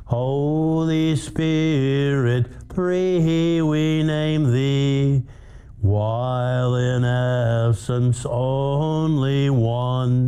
Holy Spirit, pray we name thee, while in essence only one.